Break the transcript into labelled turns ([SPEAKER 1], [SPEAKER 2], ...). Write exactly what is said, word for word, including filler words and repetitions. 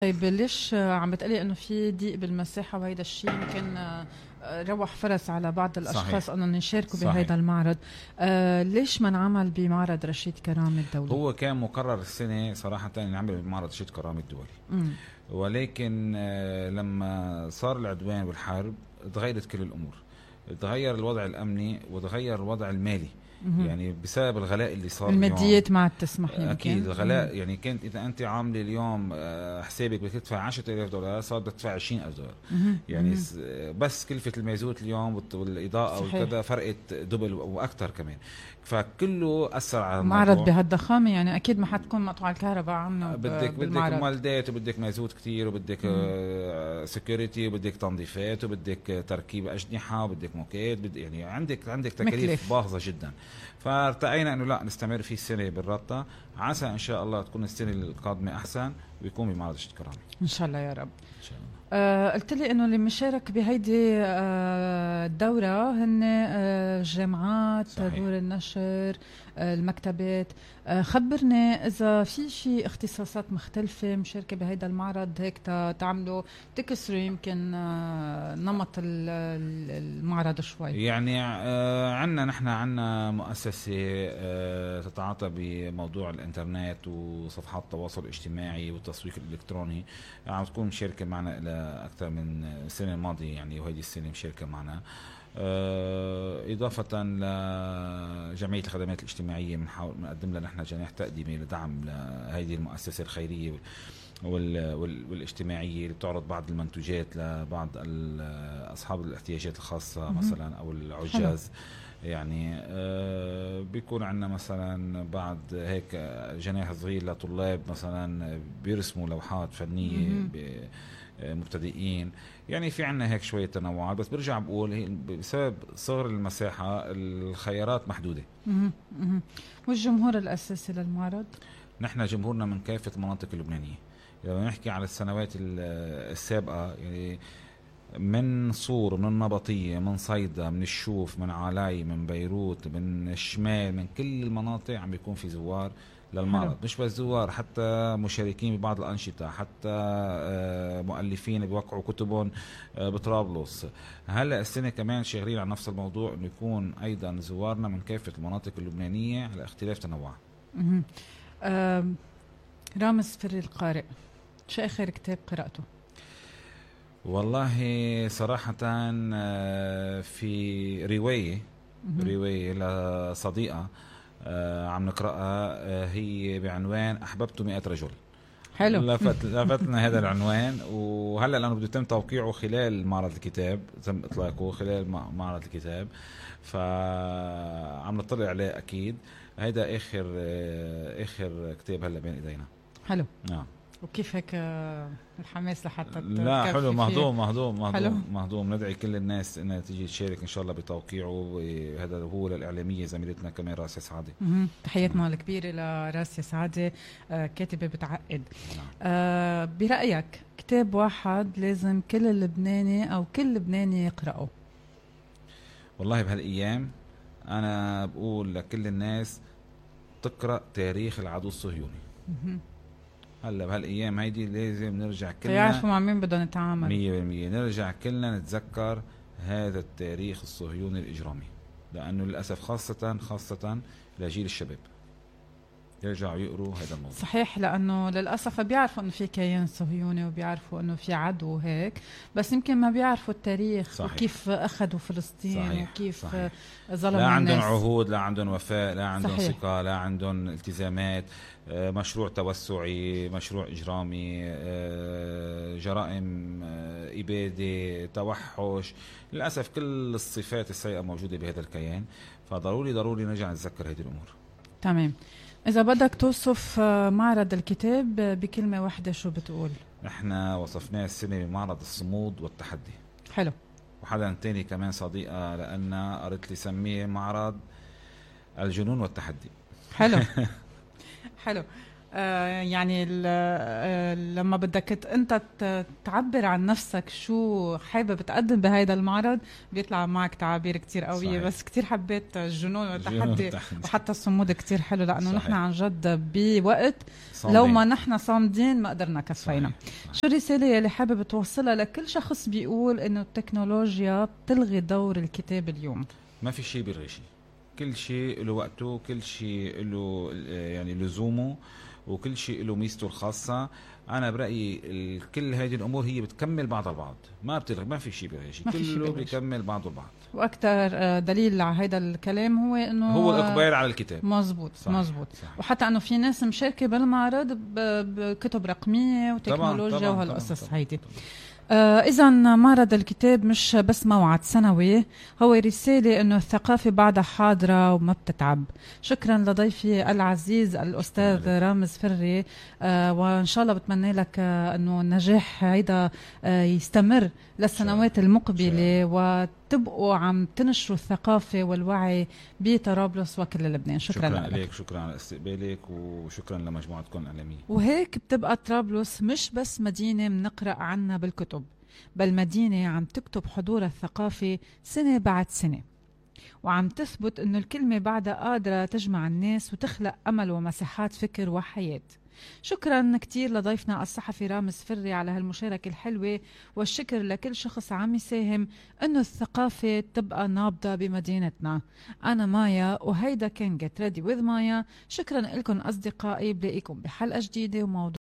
[SPEAKER 1] طيب ليش عم بتقلي انه في ضيق بالمساحه وهيدا الشيء يمكن آه، روح فرص على بعض الاشخاص
[SPEAKER 2] صحيح.
[SPEAKER 1] انهم يشاركوا
[SPEAKER 2] صحيح.
[SPEAKER 1] بهيدا المعرض. آه ليش ما انعمل بمعرض رشيد كرامه الدولي؟
[SPEAKER 2] هو كان مقرر السنة صراحة نعمل بمعرض رشيد كرامة الدولي،
[SPEAKER 1] امم
[SPEAKER 2] ولكن آه، لما صار العدوان والحرب تغيرت كل الأمور، تغير الوضع الأمني وتغير الوضع المالي.
[SPEAKER 1] مهم.
[SPEAKER 2] يعني بسبب الغلاء اللي صار اليوم.
[SPEAKER 1] الماديات ما عاد تسمح
[SPEAKER 2] اكيد
[SPEAKER 1] يمكن. مهم.
[SPEAKER 2] الغلاء، يعني كنت اذا انت عامله اليوم آه، حسابك بدك تدفع عشرة آلاف دولار، صار بدك تدفع عشرين ألف دولار.
[SPEAKER 1] مهم.
[SPEAKER 2] يعني
[SPEAKER 1] مهم.
[SPEAKER 2] س- بس كلفه المازوت اليوم والت- والاضاءه
[SPEAKER 1] صحيح.
[SPEAKER 2] والكذا فرقت دبل واكثر كمان، فكله اثر على
[SPEAKER 1] معرض
[SPEAKER 2] الموضوع.
[SPEAKER 1] بهالضخامه يعني اكيد ما حتكون مقطوع الكهرباء عنه
[SPEAKER 2] بدك
[SPEAKER 1] ب-
[SPEAKER 2] بدك
[SPEAKER 1] بالمعرض.
[SPEAKER 2] مالدات وبدك مازوت كتير وبدك
[SPEAKER 1] مهم.
[SPEAKER 2] سكيورتي وبدك تنظيفات وبدك تركيب اجنحه وبدك موكيت، بد يعني عندك عندك تكاليف
[SPEAKER 1] مكلف.
[SPEAKER 2] باهظه جدا. فارتأينا انه لا نستمر في السنه بالرطه، عسى ان شاء الله تكون السنه القادمه احسن ويكون بمعرض رشيد كرامه
[SPEAKER 1] ان شاء الله يا رب.
[SPEAKER 2] ان شاء الله.
[SPEAKER 1] آه قلت لي انه اللي مشارك بهيدي آه الدورة هن آه الجامعات،
[SPEAKER 2] صحيح.
[SPEAKER 1] دور النشر، آه المكتبات. آه خبرني اذا في شيء اختصاصات مختلفة مشاركة بهيدا المعرض هيك تا- تعملوا تكسروا يمكن آه نمط ال- ال- المعرض شوي.
[SPEAKER 2] يعني آه عندنا نحن عندنا مؤسسة آه تتعاطى بموضوع الانترنت وصفحات التواصل الاجتماعي والتسويق الالكتروني، عم تكون مشاركة معنا إلى أكثر من السنة الماضية، يعني وهيدي السنة مشاركة معنا. آه إضافة لجمعية الخدمات الاجتماعية بنحاول بنقدم لها نحن جناح تقديمي لدعم لهيدي المؤسسة الخيرية وال وال والاجتماعية اللي بتعرض بعض المنتوجات لبعض ال- أصحاب الاحتياجات الخاصة
[SPEAKER 1] مهم.
[SPEAKER 2] مثلا أو
[SPEAKER 1] حلو.
[SPEAKER 2] العجاز. يعني آه بيكون عندنا مثلا بعد هيك جناح صغير لطلاب مثلا بيرسموا لوحات فنية
[SPEAKER 1] مهم.
[SPEAKER 2] ب- مبتدئين. يعني في عنا هيك شوية تنوعات، بس برجع بقول هي بسبب صغر المساحة الخيارات محدودة.
[SPEAKER 1] مهم. مهم. والجمهور الاساسي للمعرض؟
[SPEAKER 2] نحن جمهورنا من كافة المناطق اللبنانية. لما نحكي على السنوات ال- السابقة، يعني من صور، من النبطية، من صيدا، من الشوف، من علاي، من بيروت، من الشمال، من كل المناطق عم بيكون في زوار
[SPEAKER 1] حلو.
[SPEAKER 2] للمعرض. مش بس زوار، حتى مشاركين ببعض الأنشطة، حتى آه، مؤلفين بيوقعوا كتبهم آه، بطرابلس. هلا السنة كمان شغالين على نفس الموضوع، انه يكون ايضا زوارنا من كافة المناطق اللبنانية على اختلاف تنوعها.
[SPEAKER 1] مهم. آم، رامز فري القارئ، شو اخر كتاب قرأته؟
[SPEAKER 2] والله صراحة آه، في رواية
[SPEAKER 1] مهم.
[SPEAKER 2] رواية لصديقة آه، عم نقرأها، آه، هي بعنوان أحببت مئة رجل.
[SPEAKER 1] حلو.
[SPEAKER 2] لفت لفتنا هذا العنوان، وهلا لانه بده يتم توقيعه خلال معرض الكتاب، تم اطلاقه خلال مع- معرض الكتاب، فعم نطلع عليه اكيد. هيدا اخر آه، اخر كتاب هلا بين ايدينا.
[SPEAKER 1] حلو.
[SPEAKER 2] نعم.
[SPEAKER 1] وكيف هيك آه، الحماس لحتى
[SPEAKER 2] لا
[SPEAKER 1] تكفي
[SPEAKER 2] حلو،
[SPEAKER 1] فيه؟
[SPEAKER 2] مهضوم مهضوم
[SPEAKER 1] حلو.
[SPEAKER 2] مهضوم مهضوم. ندعي كل الناس انها تيجي تشارك ان شاء الله بتوقيعه. هذا هو للاعلاميه زميلتنا كمان راسيا سعاده.
[SPEAKER 1] مهم. تحياتنا الكبيرة لراسيا سعادة، آه، كاتبة بتعقد.
[SPEAKER 2] نعم.
[SPEAKER 1] آه، برأيك كتاب واحد لازم كل لبناني أو كل لبناني يقرأه؟
[SPEAKER 2] والله بهالايام انا بقول لكل الناس تقرا تاريخ العدو الصهيوني.
[SPEAKER 1] مهم.
[SPEAKER 2] هلا بهالايام هيدي لازم نرجع
[SPEAKER 1] يعرفوا
[SPEAKER 2] كلنا
[SPEAKER 1] مع مين بدهم يتعاملوا.
[SPEAKER 2] مية بالمية، نرجع كلنا نتذكر هذا التاريخ الصهيوني الاجرامي، لانه للاسف خاصه خاصه لجيل الشباب يرجعوا يقروا هذا الموضوع.
[SPEAKER 1] صحيح، لأنه للأسف بيعرفوا إنه في كيان صهيوني وبيعرفوا إنه في عدو هيك، بس يمكن ما بيعرفوا التاريخ.
[SPEAKER 2] صحيح.
[SPEAKER 1] وكيف أخذوا فلسطين.
[SPEAKER 2] صحيح.
[SPEAKER 1] وكيف
[SPEAKER 2] صحيح.
[SPEAKER 1] ظلموا
[SPEAKER 2] لا عندهم
[SPEAKER 1] الناس.
[SPEAKER 2] عهود، لا عندهم وفاء، لا عندهم
[SPEAKER 1] صحيح.
[SPEAKER 2] ثقة، لا عندهم التزامات. آه، مشروع توسعي، مشروع إجرامي، آه، جرائم آه، إبادة، توحش. للأسف كل الصفات السيئة موجودة بهذا الكيان، فضروري ضروري نرجع نتذكر هذه الأمور.
[SPEAKER 1] تمام. إذا بدك توصف آه، معرض الكتاب آه، بكلمة واحدة شو بتقول؟
[SPEAKER 2] نحن وصفناه السنة بمعرض الصمود والتحدي.
[SPEAKER 1] حلو.
[SPEAKER 2] وحدا تاني كمان صديقة لأن قالت لي سميه معرض الجنون والتحدي.
[SPEAKER 1] حلو. حلو. آه يعني ال- آه لما بدك ت- انت ت- تعبر عن نفسك شو حابب تقدم بهيدا المعرض، بيطلع معك تعابير كتير قوية.
[SPEAKER 2] صحيح.
[SPEAKER 1] بس كتير حبيت الجنون
[SPEAKER 2] جنون
[SPEAKER 1] والتحدي
[SPEAKER 2] والتحدي.
[SPEAKER 1] وحتى الصمود كتير حلو، لأنه
[SPEAKER 2] صحيح.
[SPEAKER 1] نحن عن جد بوقت
[SPEAKER 2] صامدين.
[SPEAKER 1] لو ما نحن صامدين ما قدرنا كفينا.
[SPEAKER 2] صحيح. صحيح.
[SPEAKER 1] شو الرسالة اللي حابب توصلها لكل شخص بيقول إنه التكنولوجيا بتلغي دور الكتاب اليوم؟
[SPEAKER 2] ما في شيء بيلغي، كل شيء له وقته، كل شيء له آه، يعني لزومه، وكل شيء له ميزته الخاصة. أنا برأيي ال- كل هذه الأمور هي بتكمل بعض البعض، ما بتلغي، ما في شيء بيلغي شيء،
[SPEAKER 1] ما في شي
[SPEAKER 2] كله
[SPEAKER 1] بيلغي شي.
[SPEAKER 2] بيكمل بعضه البعض.
[SPEAKER 1] وأكثر دليل على هيدا الكلام هو إنه
[SPEAKER 2] هو الإقبال على الكتاب.
[SPEAKER 1] مزبوط
[SPEAKER 2] صحيح.
[SPEAKER 1] مزبوط.
[SPEAKER 2] صحيح.
[SPEAKER 1] وحتى انه في ناس مشاركه بالمعرض ب- بكتب رقميه وتكنولوجيا
[SPEAKER 2] طبعاً،
[SPEAKER 1] وهالقصص
[SPEAKER 2] طبعاً،
[SPEAKER 1] هيدي.
[SPEAKER 2] طبعاً.
[SPEAKER 1] آه اذا معرض الكتاب مش بس موعد سنوي، هو رساله انه الثقافه بعدها حاضره وما بتتعب. شكرا لضيفي العزيز الاستاذ رامز فري، آه وان شاء الله بتمنى لك آه انه النجاح هيدا آه يستمر للسنوات المقبله، وتبقوا عم تنشروا الثقافه والوعي بطرابلس وكل لبنان. شكرا,
[SPEAKER 2] شكرا
[SPEAKER 1] لك.
[SPEAKER 2] لك، شكرا على استقبالك، وشكرا لمجموعتكم الإعلامية.
[SPEAKER 1] وهيك بتبقى طرابلس مش بس مدينة منقرأ عنها بالكتب، بل مدينة عم تكتب حضورها الثقافي سنة بعد سنة، وعم تثبت انه الكلمة بعدها قادرة تجمع الناس وتخلق أمل ومساحات فكر وحياة. شكرا كتير لضيفنا الصحفي رامز فري على هالمشاركة الحلوة، والشكر لكل شخص عم يساهم انه الثقافة تبقى نابضة بمدينتنا. انا مايا، وهيدا كان جيت ريدي وذ مايا. شكرا لكم اصدقائي، بلاقيكم بحلقة جديدة وموضوع